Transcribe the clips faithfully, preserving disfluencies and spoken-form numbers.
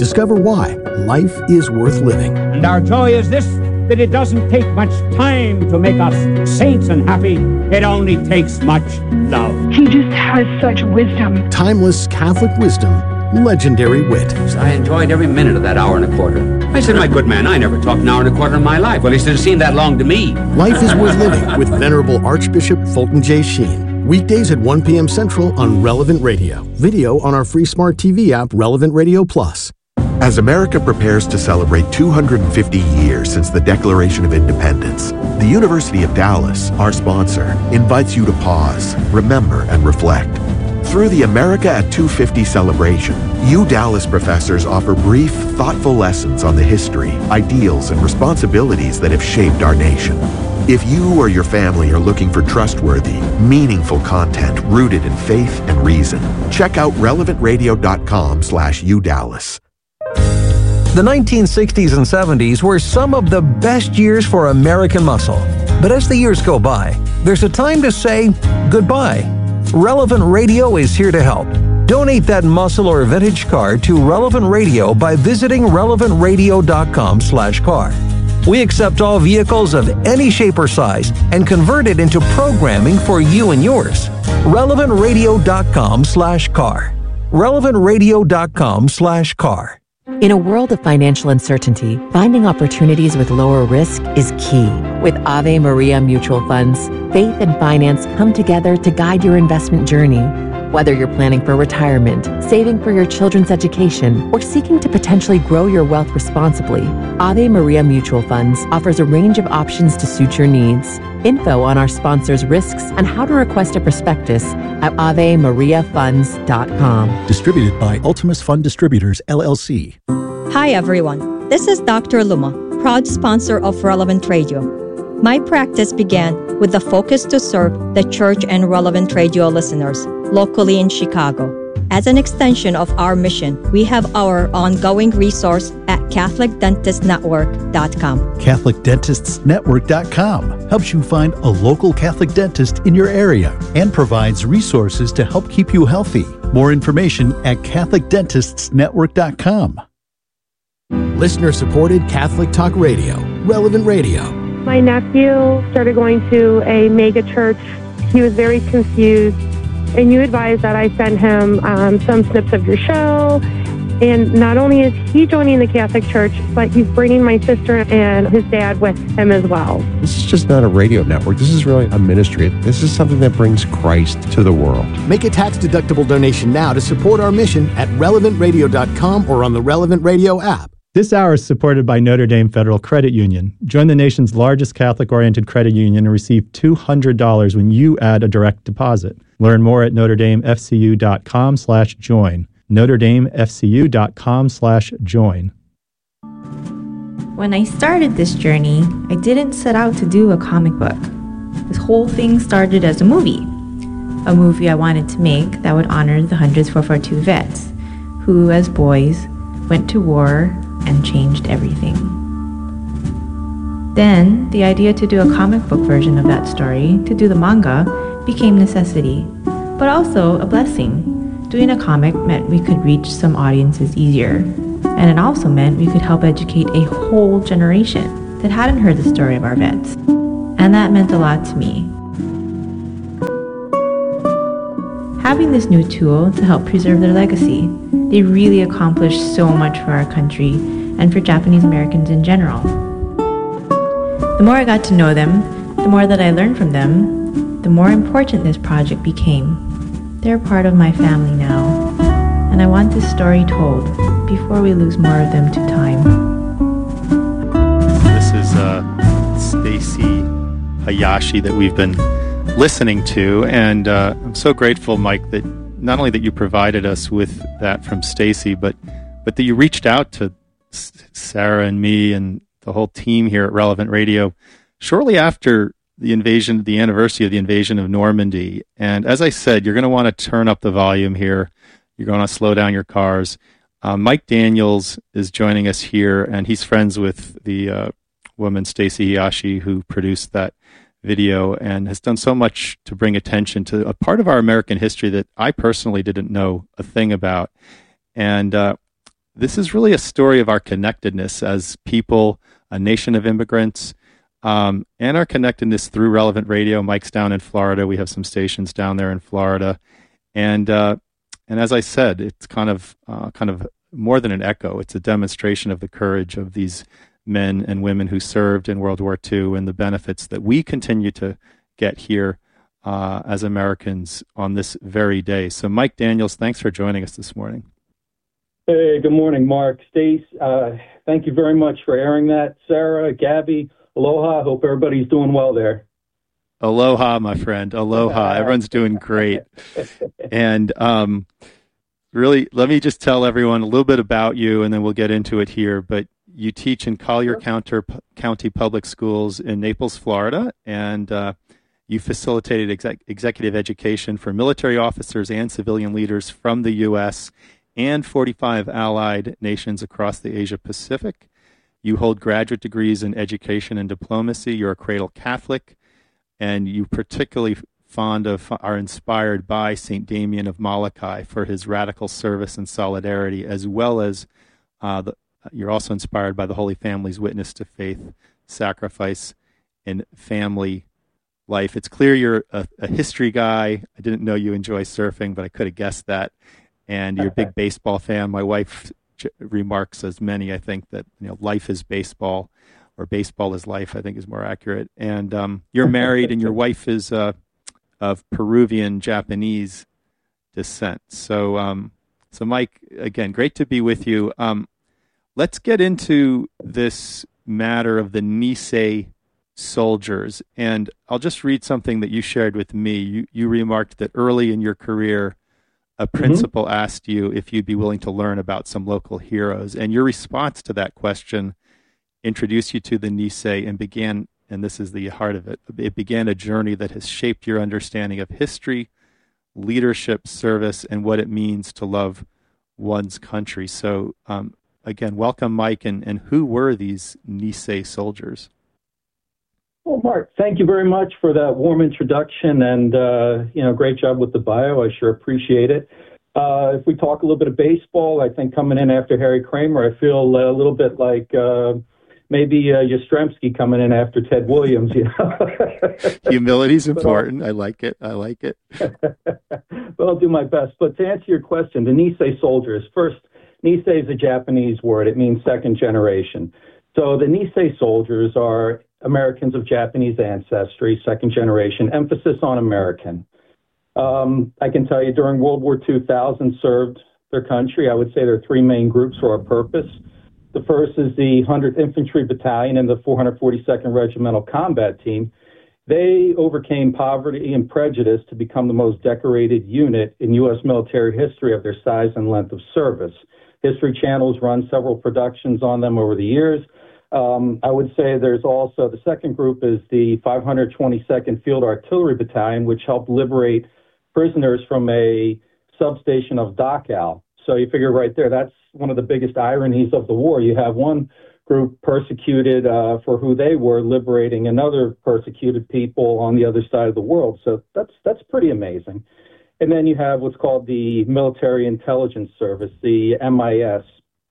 Discover why life is worth living. And our joy is this, that it doesn't take much time to make us saints and happy. It only takes much love. He just has such wisdom. Timeless Catholic wisdom, legendary wit. I enjoyed every minute of that hour and a quarter. I said, my good man, I never talked an hour and a quarter in my life. Well, he said, it seemed that long to me. Life is worth living with Venerable Archbishop Fulton J. Sheen. Weekdays at one p.m. Central on Relevant Radio. Video on our free smart T V app, Relevant Radio Plus. As America prepares to celebrate two hundred fifty years since the Declaration of Independence, the University of Dallas, our sponsor, invites you to pause, remember, and reflect. Through the America at two fifty celebration, U Dallas professors offer brief, thoughtful lessons on the history, ideals, and responsibilities that have shaped our nation. If you or your family are looking for trustworthy, meaningful content rooted in faith and reason, check out relevant radio dot com slash U Dallas. The nineteen sixties and seventies were some of the best years for American muscle. But as the years go by, there's a time to say goodbye. Relevant Radio is here to help. Donate that muscle or vintage car to Relevant Radio by visiting relevant radio dot com slash car. We accept all vehicles of any shape or size and convert it into programming for you and yours. relevant radio dot com slash car. relevant radio dot com slash car. In a world of financial uncertainty, finding opportunities with lower risk is key. With Ave Maria Mutual Funds, faith and finance come together to guide your investment journey. Whether you're planning for retirement, saving for your children's education, or seeking to potentially grow your wealth responsibly, Ave Maria Mutual Funds offers a range of options to suit your needs. Info on our sponsors' risks and how to request a prospectus at ave maria funds dot com. Distributed by Ultimus Fund Distributors, L L C. Hi everyone, this is Doctor Luma, proud sponsor of Relevant Radio. My practice began with the focus to serve the church and Relevant Radio listeners locally in Chicago. As an extension of our mission, we have our ongoing resource at catholic dentist network dot com. catholic dentists network dot com helps you find a local Catholic dentist in your area and provides resources to help keep you healthy. More information at catholic dentists network dot com. Listener-supported Catholic Talk Radio, Relevant Radio. My nephew started going to a mega church. He was very confused, and you advised that I send him um, some snips of your show. And not only is he joining the Catholic Church, but he's bringing my sister and his dad with him as well. This is just not a radio network. This is really a ministry. This is something that brings Christ to the world. Make a tax-deductible donation now to support our mission at relevant radio dot com or on the Relevant Radio app. This hour is supported by Notre Dame Federal Credit Union. Join the nation's largest Catholic-oriented credit union and receive two hundred dollars when you add a direct deposit. Learn more at notre dame f c u dot com slash join. notre dame f c u dot com slash join. When I started this journey, I didn't set out to do a comic book. This whole thing started as a movie. A movie I wanted to make that would honor the Hundreds four forty-two vets, who, as boys, went to war and changed everything. Then, the idea to do a comic book version of that story, to do the manga, became necessity, but also a blessing. Doing a comic meant we could reach some audiences easier, and it also meant we could help educate a whole generation that hadn't heard the story of our vets. And that meant a lot to me. Having this new tool to help preserve their legacy, they really accomplished so much for our country and for Japanese Americans in general. The more I got to know them, the more that I learned from them, the more important this project became. They're part of my family now, and I want this story told before we lose more of them to time. This is uh, Stacy Hayashi that we've been listening to, and uh, I'm so grateful, Mike, that not only that you provided us with that from Stacy, but but that you reached out to Sarah and me and the whole team here at Relevant Radio shortly after the invasion, the anniversary of the invasion of Normandy. And as I said, you're going to want to turn up the volume here. You're going to slow down your cars. Uh, Mike Daniels is joining us here, and he's friends with the uh, woman, Stacy Hayashi, who produced that video and has done so much to bring attention to a part of our American history that I personally didn't know a thing about. And uh, this is really a story of our connectedness as people, a nation of immigrants, um, and our connectedness through Relevant Radio. Mike's down in Florida. We have some stations down there in Florida. And uh, and as I said, it's kind of uh, kind of more than an echo. It's a demonstration of the courage of these men and women who served in World War Two and the benefits that we continue to get here uh, as Americans on this very day. So Mike Daniels, thanks for joining us this morning. Hey, good morning, Mark. Stace, uh, thank you very much for airing that. Sarah, Gabby, aloha. Hope everybody's doing well there. Aloha, my friend. Aloha. Everyone's doing great. And um, really, let me just tell everyone a little bit about you, and then we'll get into it here. But you teach in Collier County Public Schools in Naples, Florida, and uh, you facilitated exec- executive education for military officers and civilian leaders from the U S and forty-five allied nations across the Asia Pacific. You hold graduate degrees in education and diplomacy. You're a cradle Catholic, and you particularly fond of, are inspired by Saint Damien of Molokai for his radical service and solidarity, as well as uh, the You're also inspired by the Holy Family's witness to faith, sacrifice, and family life. It's clear you're a, a history guy. I didn't know you enjoy surfing, but I could have guessed that. And you're a big baseball fan. My wife j- remarks, as many, I think, that you know, life is baseball, or baseball is life, I think is more accurate. And um, you're married, and your wife is uh, of Peruvian Japanese descent. So, um, so Mike, again, great to be with you. Um, Let's get into this matter of the Nisei soldiers. And I'll just read something that you shared with me. You, you remarked that early in your career, a principal mm-hmm. asked you if you'd be willing to learn about some local heroes. And your response to that question introduced you to the Nisei and began, and this is the heart of it, it began a journey that has shaped your understanding of history, leadership, service, and what it means to love one's country. So, um, Again, welcome, Mike, and, and who were these Nisei soldiers? Well, Mark, thank you very much for that warm introduction, and, uh, you know, great job with the bio. I sure appreciate it. Uh, if we talk a little bit of baseball, I think coming in after Harry Kramer, I feel a little bit like uh, maybe uh, Yastrzemski coming in after Ted Williams. You know? Humility's important. I like it. I like it. Well, I'll do my best. But to answer your question, the Nisei soldiers, first, Nisei is a Japanese word. It means second generation. So the Nisei soldiers are Americans of Japanese ancestry, second generation, emphasis on American. Um, I can tell you during World War Two, thousands served their country. I would say there are three main groups for our purpose. The first is the one hundredth Infantry Battalion and the four hundred forty-second Regimental Combat Team. They overcame poverty and prejudice to become the most decorated unit in U S military history of their size and length of service. History Channel's run several productions on them over the years. Um, I would say there's also, the second group is the five hundred twenty-second Field Artillery Battalion, which helped liberate prisoners from a substation of Dachau. So you figure right there, that's one of the biggest ironies of the war. You have one group persecuted uh, for who they were, liberating another persecuted people on the other side of the world. So that's that's pretty amazing. And then you have what's called the Military Intelligence Service, the M I S.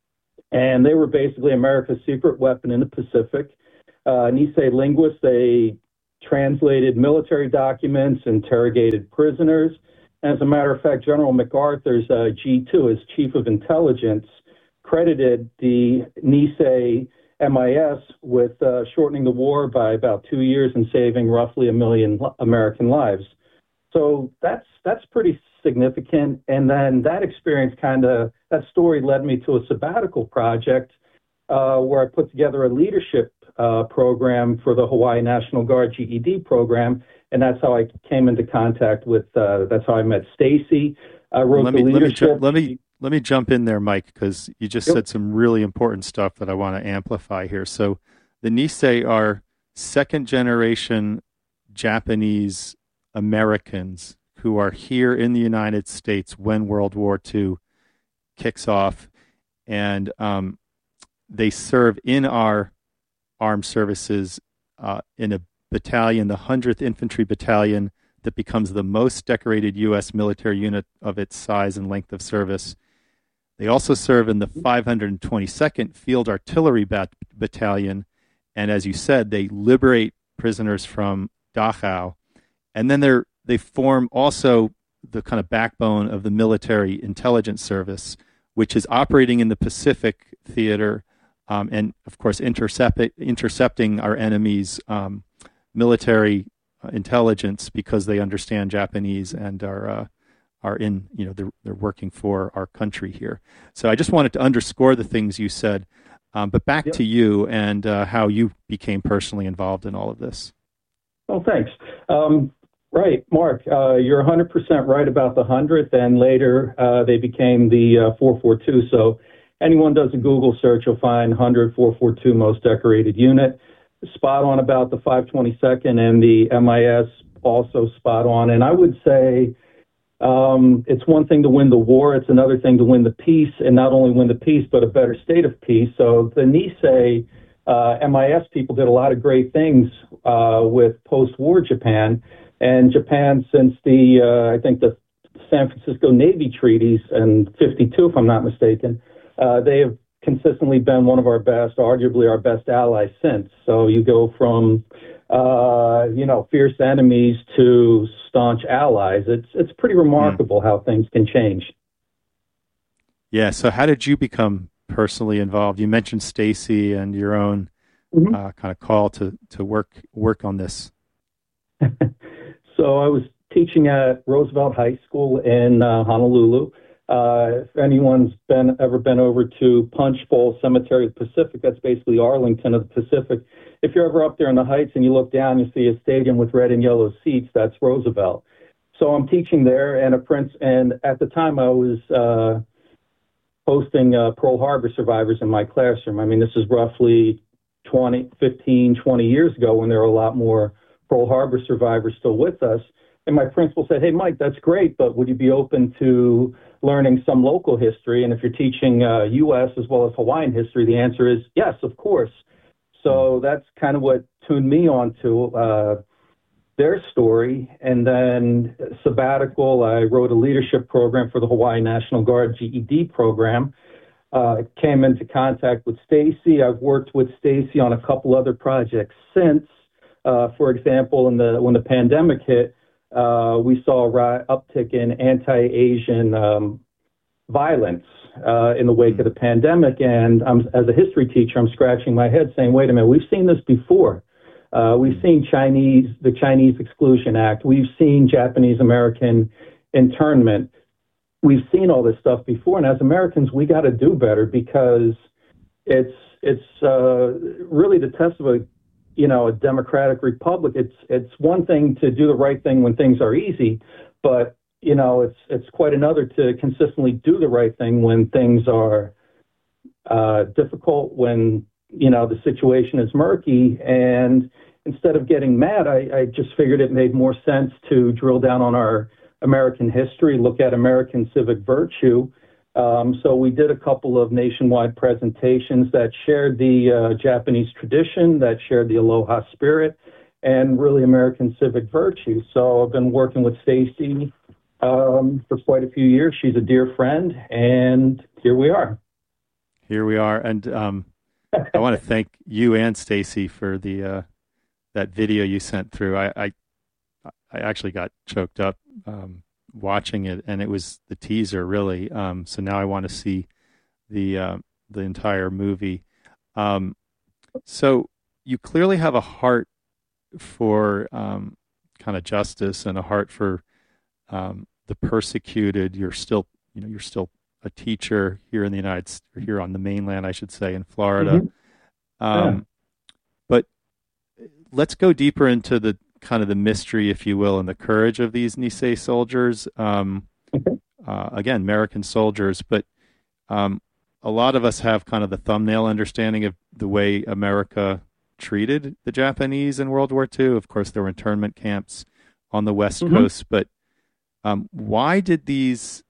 And they were basically America's secret weapon in the Pacific. Uh, Nisei linguists, they translated military documents, interrogated prisoners. And as a matter of fact, General MacArthur's uh, G two, his chief of intelligence, credited the Nisei M I S with uh, shortening the war by about two years and saving roughly a million American lives. So that's that's pretty significant. And then that experience kind of, that story led me to a sabbatical project uh, where I put together a leadership uh, program for the Hawaii National Guard G E D program. And that's how I came into contact with, uh, that's how I met Stacy. I wrote let the me, leadership. Let me, let me, let me jump in there, Mike, because you just Yep. said some really important stuff that I want to amplify here. So the Nisei are second generation Japanese Americans who are here in the United States when World War Two kicks off, and um, they serve in our armed services uh, in a battalion, the one hundredth Infantry Battalion, that becomes the most decorated U S military unit of its size and length of service. They also serve in the five hundred twenty-second Field Artillery Bat- Battalion, and as you said, they liberate prisoners from Dachau, and then they're they form also the kind of backbone of the military intelligence service, which is operating in the Pacific theater, um, and of course intercept, intercepting our enemies' um, military uh, intelligence because they understand Japanese and are uh, are in you know they're they're working for our country here. So I just wanted to underscore the things you said, um, but back Yep. to you and uh, how you became personally involved in all of this. Oh, thanks. Um, right, Mark, uh, you're one hundred percent right about the hundredth, and later uh, they became the uh, four forty-two. So anyone does a Google search, you'll find one hundred, four forty-two most decorated unit. Spot on about the five twenty-second, and the M I S also spot on. And I would say um, it's one thing to win the war, it's another thing to win the peace, and not only win the peace, but a better state of peace. So the Nisei uh, M I S people did a lot of great things uh, with post-war Japan. And Japan, since the, uh, I think the San Francisco Navy treaties in fifty-two, if I'm not mistaken, uh, they have consistently been one of our best, arguably our best allies since. So you go from, uh, you know, fierce enemies to staunch allies. It's it's pretty remarkable mm. how things can change. Yeah. So how did you become personally involved? You mentioned Stacy and your own mm-hmm. uh, kind of call to to work work on this. So I was teaching at Roosevelt High School in uh, Honolulu. Uh, if anyone's been ever been over to Punch Bowl Cemetery of the Pacific, that's basically Arlington of the Pacific. If you're ever up there in the heights and you look down, you see a stadium with red and yellow seats. That's Roosevelt. So I'm teaching there, and a prince. And at the time, I was uh, hosting uh, Pearl Harbor survivors in my classroom. I mean, this is roughly twenty, fifteen, twenty years ago when there were a lot more Pearl Harbor survivors still with us. And my principal said, "Hey, Mike, that's great, but would you be open to learning some local history? And if you're teaching uh, U S as well as Hawaiian history, the answer is yes, of course." So that's kind of what tuned me on to uh, their story. And then sabbatical, I wrote a leadership program for the Hawaii National Guard G E D program. Uh, came into contact with Stacy. I've worked with Stacy on a couple other projects since. Uh, for example, in the when the pandemic hit, uh, we saw a ri- uptick in anti-Asian um, violence uh, in the wake of the pandemic. And I'm, as a history teacher, I'm scratching my head saying, wait a minute, we've seen this before. Uh, we've seen Chinese, the Chinese Exclusion Act. We've seen Japanese-American internment. We've seen all this stuff before. And as Americans, we got to do better because it's it's uh, really the test of a you know, a democratic republic. It's it's one thing to do the right thing when things are easy, but you know, it's it's quite another to consistently do the right thing when things are uh, difficult, when you know the situation is murky. And instead of getting mad, I, I just figured it made more sense to drill down on our American history, look at American civic virtue. Um, so we did a couple of nationwide presentations that shared the uh, Japanese tradition, that shared the Aloha spirit, and really American civic virtue. So I've been working with Stacy um, for quite a few years. She's a dear friend, and here we are. Here we are, and um, I want to thank you and Stacy for the uh, that video you sent through. I I, I actually got choked up. Um, watching it, and it was the teaser really. Um, so now I want to see the uh, the entire movie. Um, so you clearly have a heart for um, kind of justice and a heart for um, the persecuted. You're still, you know, you're still a teacher here in the United States, here on the mainland, I should say, in Florida. Mm-hmm. Um, yeah. But let's go deeper into the kind of the mystery, if you will, and the courage of these Nisei soldiers. Um, uh, again, American soldiers, but um, a lot of us have kind of the thumbnail understanding of the way America treated the Japanese in World War Two. Of course, there were internment camps on the West mm-hmm. Coast, but um, why did these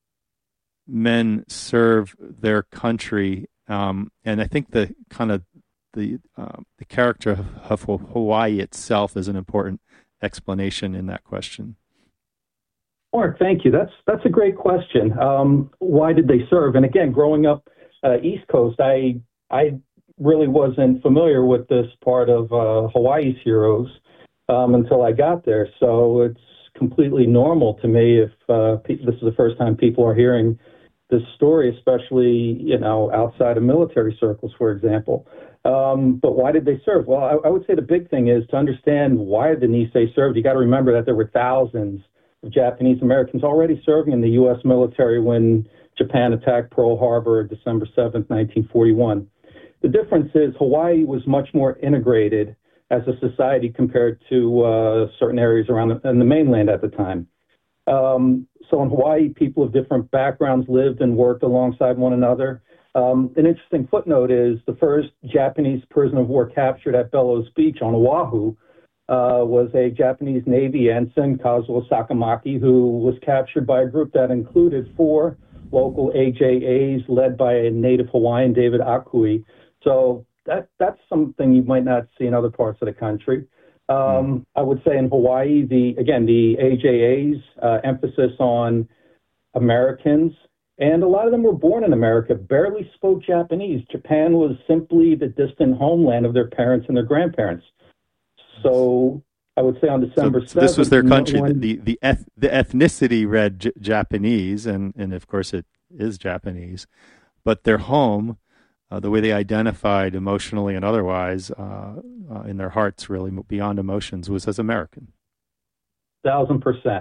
men serve their country? Um, and I think the kind of The, uh, the character of, of Hawaii itself is an important explanation in that question. Mark, thank you. That's that's a great question. Um, why did they serve? And again, growing up uh, East Coast, I I really wasn't familiar with this part of uh, Hawaii's heroes um, until I got there. So it's completely normal to me if uh, pe- this is the first time people are hearing this story, especially, you know, outside of military circles, for example. Um, but why did they serve? Well, I, I would say the big thing is to understand why the Nisei served. You got to remember that there were thousands of Japanese Americans already serving in the U S military when Japan attacked Pearl Harbor December seventh, nineteen forty-one. The difference is Hawaii was much more integrated as a society compared to uh, certain areas around the, in the mainland at the time. Um, so in Hawaii, people of different backgrounds lived and worked alongside one another. Um, an interesting footnote is the first Japanese prisoner of war captured at Bellows Beach on Oahu uh, was a Japanese Navy ensign, Kazuo Sakamaki, who was captured by a group that included four local A J As led by a native Hawaiian, David Akui. So that that's something you might not see in other parts of the country. Um, I would say in Hawaii, the again, the A J As, uh, emphasis on Americans, and a lot of them were born in America, barely spoke Japanese. Japan was simply the distant homeland of their parents and their grandparents. So I would say on December so, so this was their country. One, the the, eth, the ethnicity read J- Japanese, and, and of course it is Japanese, but their home, uh, the way they identified emotionally and otherwise uh, uh, in their hearts, really beyond emotions, was as American. Thousand percent.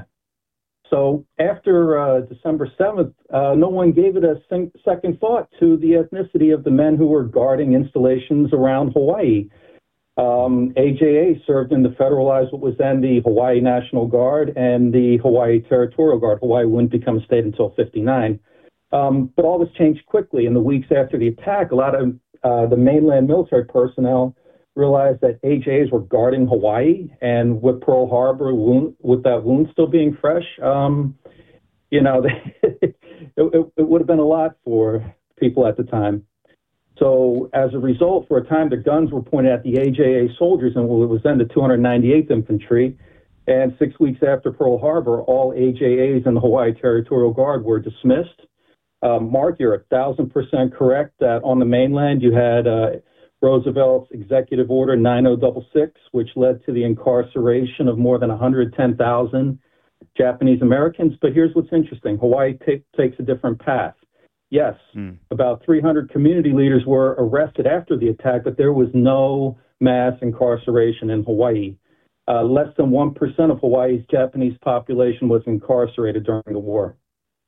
So after uh, December seventh, uh, no one gave it a sing- second thought to the ethnicity of the men who were guarding installations around Hawaii. Um, A J A served in the federalized, what was then the Hawaii National Guard and the Hawaii Territorial Guard. Hawaii wouldn't become a state until fifty-nine. Um, but all this changed quickly. In the weeks after the attack, a lot of uh, the mainland military personnel realized that A J As were guarding Hawaii, and with Pearl Harbor, wound, with that wound still being fresh, um, you know, it, it, it would have been a lot for people at the time. So as a result, for a time, the guns were pointed at the A J A soldiers, and well, it was then the two hundred ninety-eighth Infantry. And six weeks after Pearl Harbor, all A J As in the Hawaii Territorial Guard were dismissed. Uh, Mark, you're a thousand percent correct that on the mainland you had uh, Roosevelt's Executive Order nine oh six six, which led to the incarceration of more than one hundred ten thousand Japanese Americans. But here's what's interesting. Hawaii t- takes a different path. Yes, mm. about three hundred community leaders were arrested after the attack, but there was no mass incarceration in Hawaii. Uh, less than one percent of Hawaii's Japanese population was incarcerated during the war.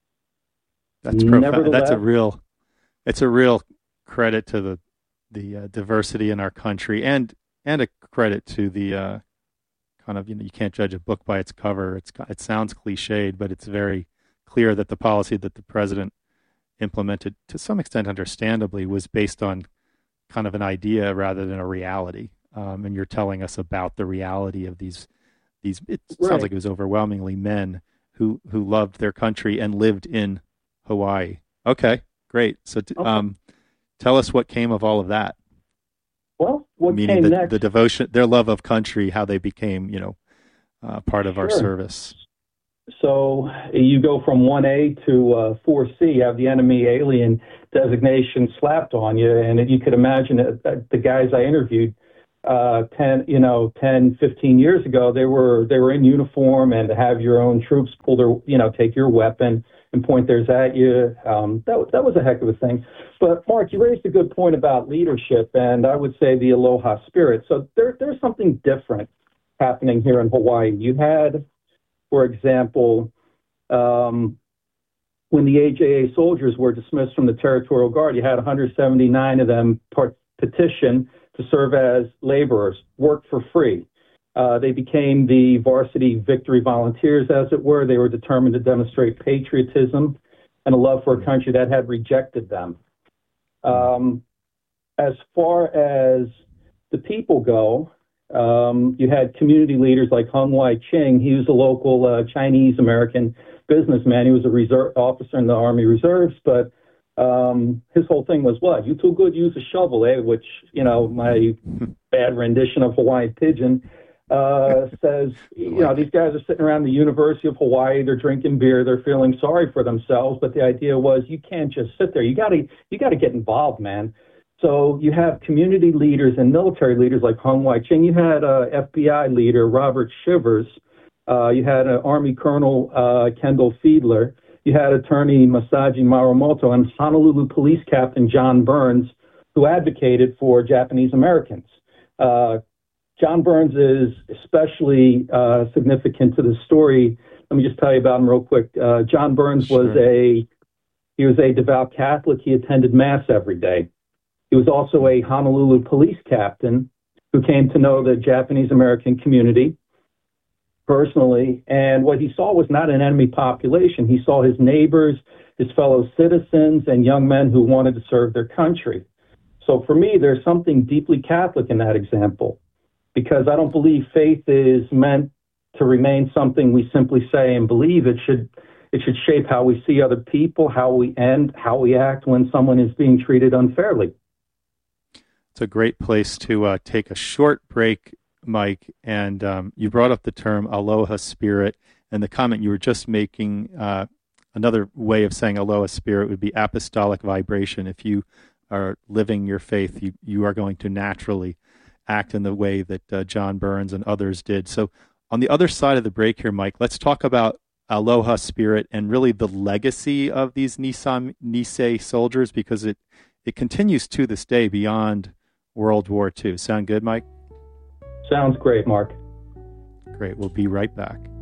That's profound. That's a real, it's a real credit to the the uh, diversity in our country, and and a credit to the uh, kind of, you know, you can't judge a book by its cover. It's it sounds cliched, but it's very clear that the policy that the president implemented, to some extent understandably, was based on kind of an idea rather than a reality. Um, and you're telling us about the reality of these these. It right. sounds like it was overwhelmingly men who who loved their country and lived in Hawaii. Okay, great. So, t- okay. um, tell us what came of all of that. Well, what Meaning came the, next? the devotion, their love of country, how they became, you know, uh, part of sure. our service. So you go from one A to uh, four C, you have the enemy alien designation slapped on you, and you could imagine it, that the guys I interviewed uh, ten, you know, ten, fifteen years ago, they were they were in uniform, and to have your own troops pull their, you know, take your weapon and point theirs at you. Um, that that was a heck of a thing. But Mark, you raised a good point about leadership, and I would say the aloha spirit. So there there's something different happening here in Hawaii. You had, for example, um, when the A J A soldiers were dismissed from the Territorial Guard, you had one hundred seventy-nine of them part- petition to serve as laborers, work for free. Uh, they became the varsity victory volunteers, as it were. They were determined to demonstrate patriotism and a love for a country that had rejected them. Um, as far as the people go, um, you had community leaders like Hung Wai Ching. He was a local uh, Chinese-American businessman. He was a reserve officer in the Army Reserves, but um, his whole thing was, what, you too good, use a shovel, eh? Which, you know, my bad rendition of Hawaiian Pidgin. uh, says, you know, these guys are sitting around the University of Hawaii, they're drinking beer, they're feeling sorry for themselves, but the idea was you can't just sit there. You got to you got to get involved, man. So you have community leaders and military leaders like Hung Wai-ching. You had a F B I leader, Robert Shivers. Uh, you had an Army Colonel, uh, Kendall Fiedler. You had attorney Masaji Marumoto and Honolulu Police Captain John Burns, who advocated for Japanese Americans. Uh, John Burns is especially uh, significant to the story. Let me just tell you about him real quick. Uh, John Burns sure. was a he was a devout Catholic. He attended Mass every day. He was also a Honolulu police captain who came to know the Japanese American community personally. And what he saw was not an enemy population. He saw his neighbors, his fellow citizens, and young men who wanted to serve their country. So for me, there's something deeply Catholic in that example, because I don't believe faith is meant to remain something we simply say and believe. It should it should shape how we see other people, how we end, how we act when someone is being treated unfairly. It's a great place to uh, take a short break, Mike. And um, you brought up the term aloha spirit, and the comment you were just making, uh, another way of saying aloha spirit would be apostolic vibration. If you are living your faith, you, you are going to naturally act in the way that uh, John Burns and others did. So on the other side of the break here, Mike, let's talk about aloha spirit and really the legacy of these Nisei, Nisei soldiers, because it, it continues to this day beyond World War Two. Sound good, Mike? Sounds great, Mark. Great. We'll be right back.